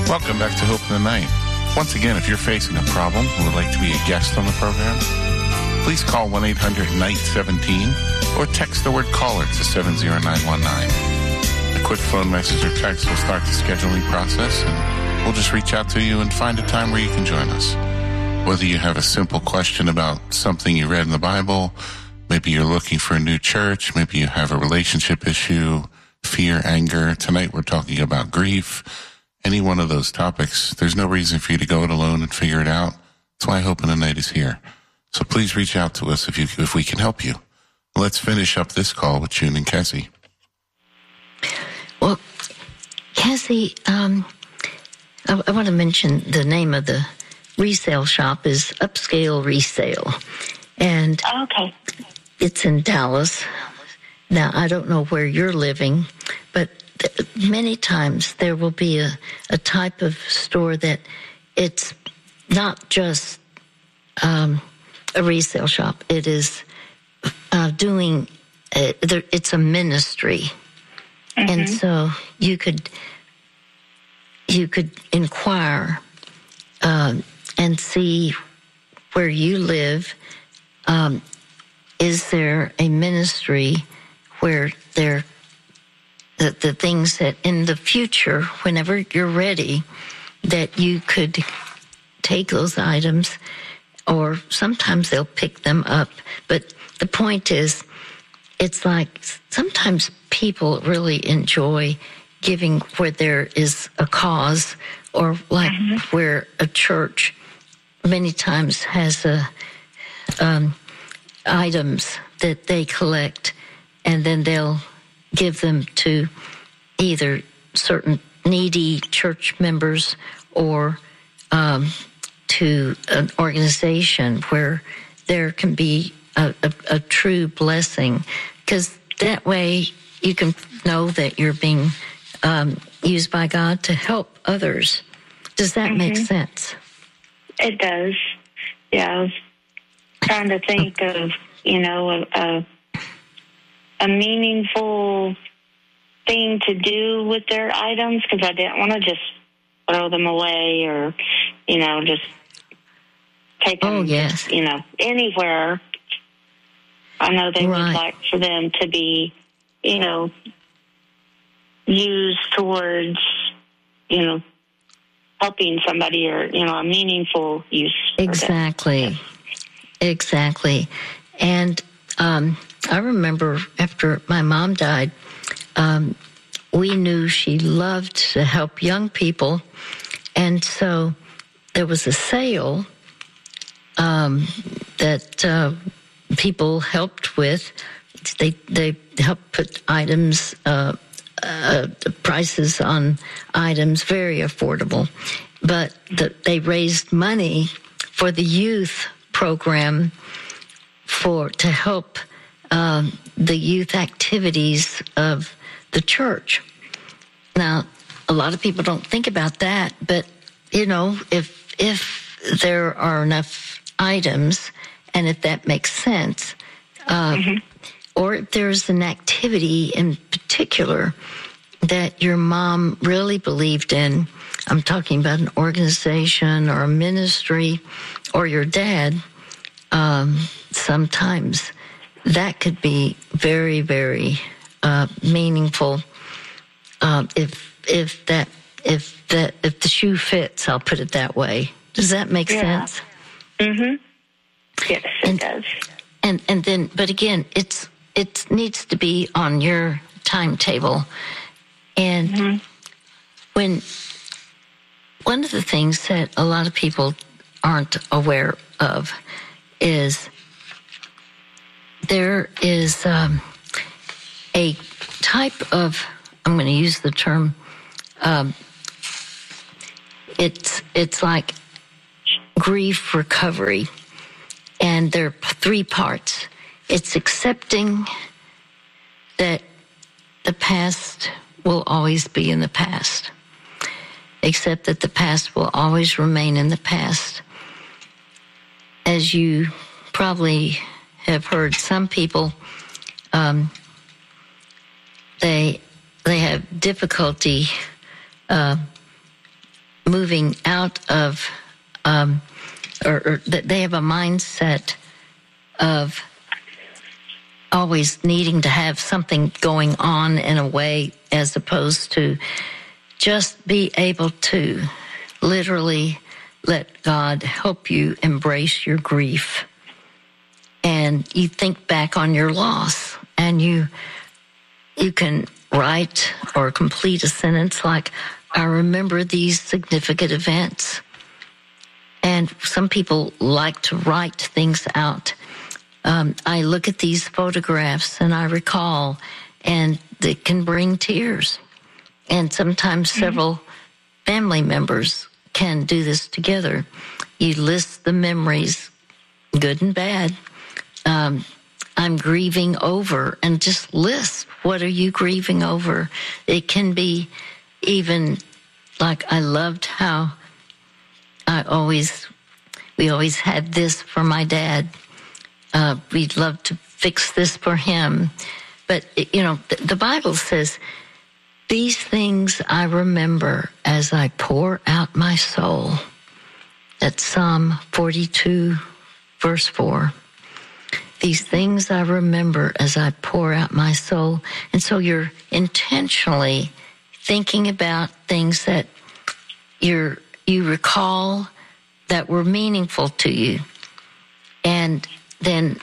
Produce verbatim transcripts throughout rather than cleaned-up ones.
Welcome back to Hope in the Night. Once again, if you're facing a problem and would like to be a guest on the program, please call one eight hundred night seventeen or text the word caller to seven zero nine one nine. A quick phone message or text will start the scheduling process, and we'll just reach out to you and find a time where you can join us. Whether you have a simple question about something you read in the Bible, maybe you're looking for a new church, maybe you have a relationship issue, fear, anger. Tonight we're talking about grief. Any one of those topics, there's no reason for you to go it alone and figure it out. That's why Hope in the Night is here. So please reach out to us if you if we can help you. Let's finish up this call with June and Cassie. Well, Cassie, um, I, I want to mention the name of the resale shop is Upscale Resale. And okay. It's in Dallas. Now, I don't know where you're living, but many times there will be a, a type of store that it's not just um, a resale shop. It is uh, doing, uh, there, it's a ministry. Mm-hmm. And so you could, you could inquire um, and see where you live. Um, is there a ministry where there The, the things that in the future, whenever you're ready, that you could take those items, or sometimes they'll pick them up. But the point is, it's like sometimes people really enjoy giving where there is a cause, or like mm-hmm. where a church many times has a, um, items that they collect, and then they'll give them to either certain needy church members or um, to an organization where there can be a, a, a true blessing, because that way you can know that you're being um, used by God to help others. Does that mm-hmm. make sense? It does. Yeah, I was trying to think of, you know, a, a a meaningful thing to do with their items, because I didn't want to just throw them away or, you know, just take them, oh, yes. you know, anywhere. I know they right. would like for them to be, you know, used towards, you know, helping somebody, or, you know, a meaningful use. Exactly. Exactly. And um I remember after my mom died, um, we knew she loved to help young people. And so there was a sale um, that uh, people helped with. They they helped put items, uh, uh, the prices on items, very affordable. But the, they raised money for the youth program for to help Um, the youth activities of the church. Now, a lot of people don't think about that, but, you know, if if there are enough items, and if that makes sense, uh, mm-hmm. or if there's an activity in particular that your mom really believed in, I'm talking about an organization or a ministry, or your dad, um, sometimes that could be very, very uh, meaningful. Um, if if that if that if the shoe fits, I'll put it that way. Does that make yeah. sense? Mm-hmm. Yes, it and, does. And and then, but again, it's it needs to be on your timetable. And mm-hmm. when one of the things that a lot of people aren't aware of is there is um, a type of, I'm going to use the term, um, it's it's like grief recovery, and there are three parts. It's accepting that the past will always be in the past, accept that the past will always remain in the past. As you probably have heard, some people, um, they they have difficulty uh, moving out of, um, or, or that they have a mindset of always needing to have something going on in a way, as opposed to just be able to literally let God help you embrace your grief. And you think back on your loss, and you you can write or complete a sentence like, I remember these significant events. And some people like to write things out. Um, I look at these photographs and I recall, and it can bring tears. And sometimes mm-hmm. several family members can do this together. You list the memories, good and bad. Um, I'm grieving over, and just list, what are you grieving over? It can be even like, I loved how I always, we always had this for my dad. Uh, we'd love to fix this for him. But, you know, the, the Bible says, these things I remember as I pour out my soul. That's Psalm forty-two, verse four. These things I remember as I pour out my soul. And so you're intentionally thinking about things that you're, you recall that were meaningful to you. And then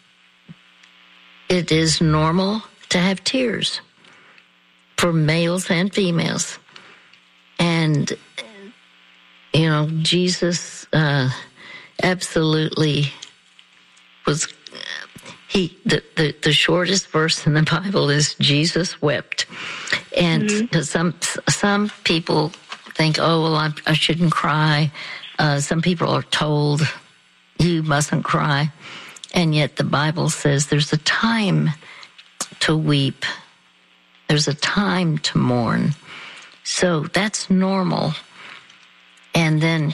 it is normal to have tears for males and females. And, you know, Jesus uh, absolutely was... He the, the, the shortest verse in the Bible is Jesus wept. And mm-hmm. some some people think, oh, well, I, I shouldn't cry. Uh, some people are told, you mustn't cry. And yet the Bible says there's a time to weep. There's a time to mourn. So that's normal. And then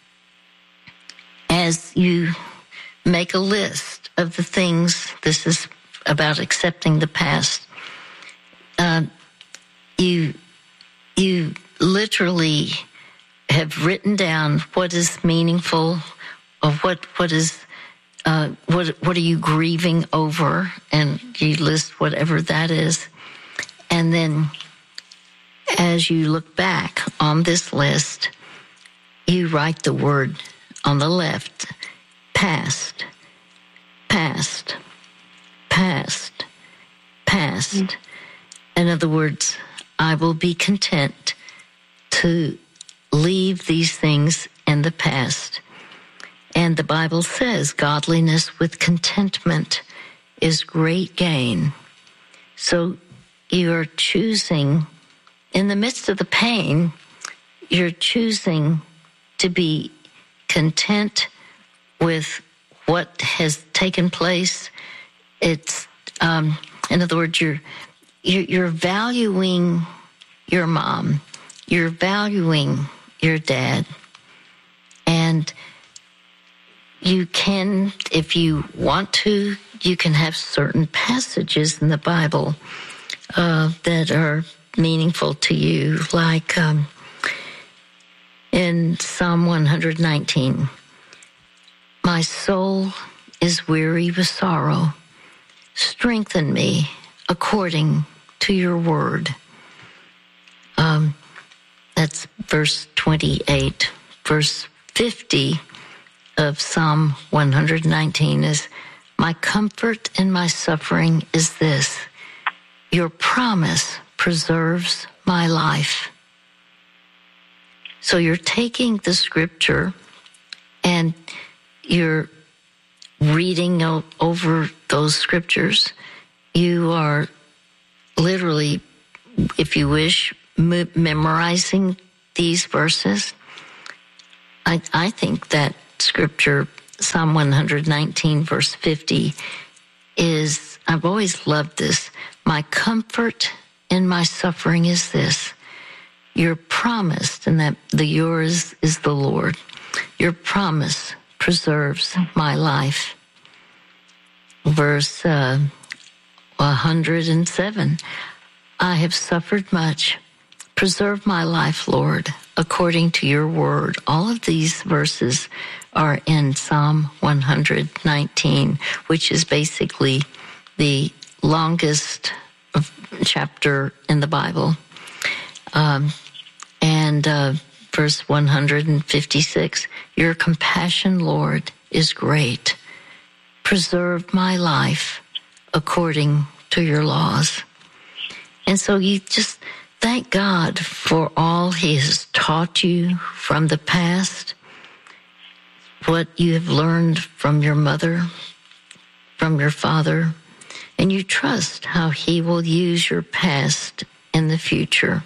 as you make a list of the things, this is about accepting the past, uh, you you literally have written down what is meaningful, or what what is uh, what what are you grieving over, and you list whatever that is, and then as you look back on this list, you write the word on the left, past. Past, past, past. Mm. In other words, I will be content to leave these things in the past. And the Bible says godliness with contentment is great gain. So you're choosing, in the midst of the pain, you're choosing to be content with what has taken place. It's, um, in other words, you're, you're valuing your mom, you're valuing your dad, and you can, if you want to, you can have certain passages in the Bible uh, that are meaningful to you, like um, in Psalm one nineteen. My soul is weary with sorrow. Strengthen me according to your word. Um, that's verse twenty-eight. Verse fifty of Psalm one nineteen is, my comfort in my suffering is this, your promise preserves my life. So you're taking the scripture and you're reading over those scriptures. You are literally, if you wish, memorizing these verses. I, I think that scripture, Psalm one nineteen, verse fifty, is, I've always loved this. My comfort in my suffering is this. You're promised, and that the yours is the Lord. Your promise preserves my life. Verse uh, one hundred seven, I have suffered much. Preserve my life, Lord. according to your word. All of these verses are in Psalm one nineteen, which is basically the longest chapter in the Bible. Um, and uh, verse one fifty-six, your compassion, Lord, is great. Preserve my life according to your laws. And so you just thank God for all he has taught you from the past, what you have learned from your mother, from your father, and you trust how he will use your past in the future.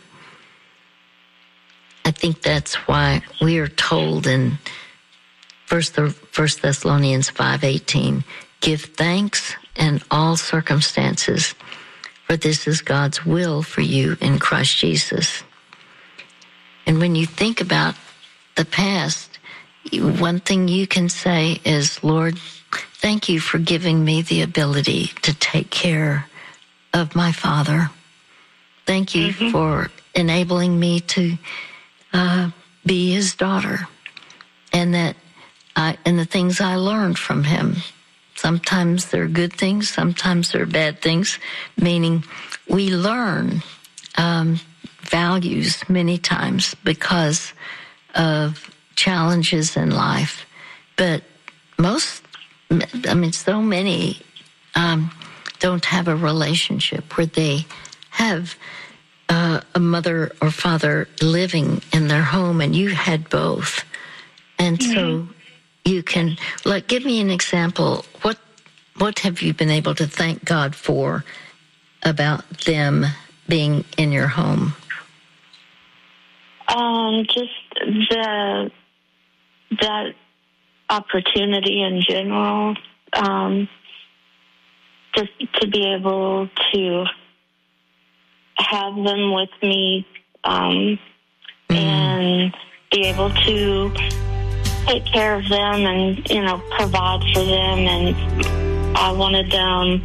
I think that's why we are told in First Thessalonians five eighteen, give thanks in all circumstances, for this is God's will for you in Christ Jesus. And when you think about the past, one thing you can say is, Lord, thank you for giving me the ability to take care of my father. Thank you mm-hmm. for enabling me to uh, be his daughter, and that I, and the things I learned from him. Sometimes they're good things, sometimes they're bad things, meaning we learn um, values many times because of challenges in life. But most, I mean, so many um, don't have a relationship where they have uh, a mother or father living in their home, and you had both. And mm-hmm. so you can, like, give me an example. What what have you been able to thank God for about them being in your home? Um, just the that opportunity in general, um, just to be able to have them with me, um, mm. and be able to take care of them and, you know, provide for them. And I wanted them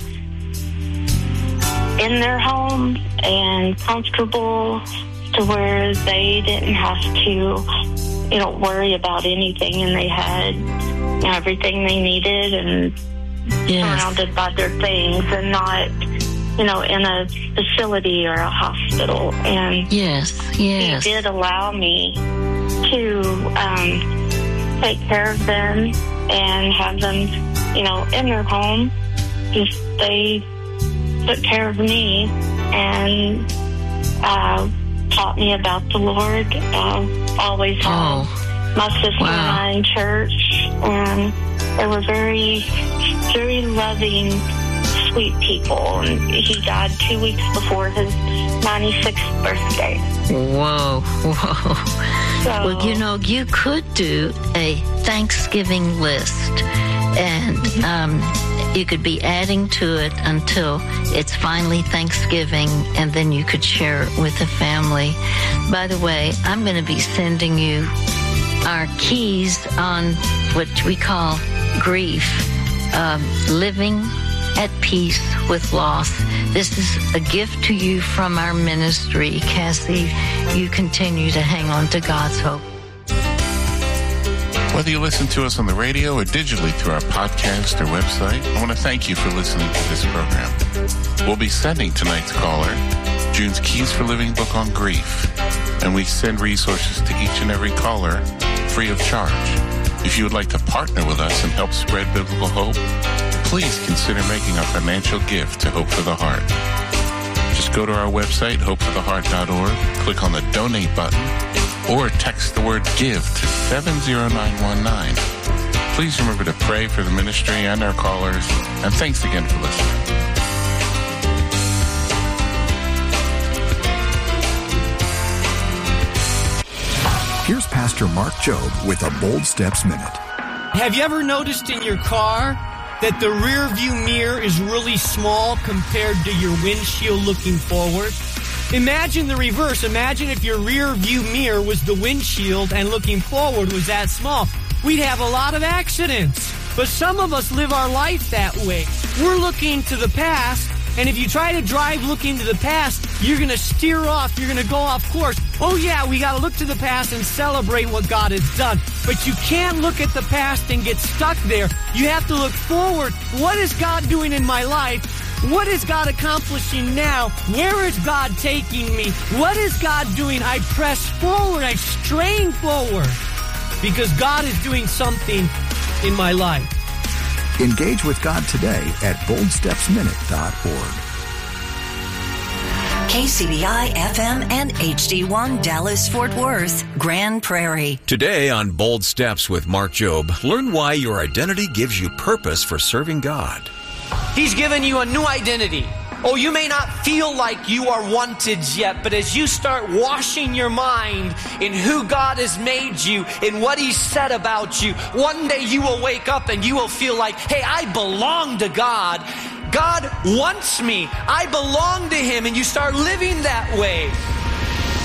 in their home and comfortable to where they didn't have to, you know, worry about anything, and they had, you know, everything they needed and yes. surrounded by their things, and not, you know, in a facility or a hospital. And yes, yes. he did allow me to um, take care of them and have them, you know, in their home. Just they took care of me and uh, taught me about the Lord. Uh, always had oh. my sister wow. and I in church, and they were very, very loving, sweet people. And he died two weeks before his ninety-sixth birthday. Whoa, whoa. So, well, you know, you could do a Thanksgiving list, and um, you could be adding to it until it's finally Thanksgiving, and then you could share it with the family. By the way, I'm going to be sending you our keys on what we call grief, um, living at peace with loss. This is a gift to you from our ministry. Cassie, you continue to hang on to God's hope. Whether you listen to us on the radio or digitally through our podcast or website, I want to thank you for listening to this program. We'll be sending tonight's caller June's Keys for Living book on grief, and we send resources to each and every caller free of charge. If you would like to partner with us and help spread biblical hope, please consider making a financial gift to Hope for the Heart. Just go to our website, hope for the heart dot org, click on the donate button, or text the word GIVE to seven zero nine one nine. Please remember to pray for the ministry and our callers, and thanks again for listening. Here's Pastor Mark Jobe with a Bold Steps Minute. Have you ever noticed in your car that the rear view mirror is really small compared to your windshield looking forward? Imagine the reverse. Imagine if your rear view mirror was the windshield and looking forward was that small. We'd have a lot of accidents. But some of us live our life that way. We're looking to the past And if you try to drive looking to the past, you're going to steer off. You're going to go off course. Oh, yeah, we got to look to the past and celebrate what God has done. But you can't look at the past and get stuck there. You have to look forward. What is God doing in my life? What is God accomplishing now? Where is God taking me? What is God doing? I press forward. I strain forward because God is doing something in my life. Engage with God today at bold steps minute dot org. K C B I F M and H D one Dallas Fort Worth, Grand Prairie. Today on Bold Steps with Mark Jobe, learn why your identity gives you purpose for serving God. He's given you a new identity. Oh, you may not feel like you are wanted yet, but as you start washing your mind in who God has made you, in what He said about you, one day you will wake up and you will feel like, hey, I belong to God. God wants me. I belong to Him, and you start living that way.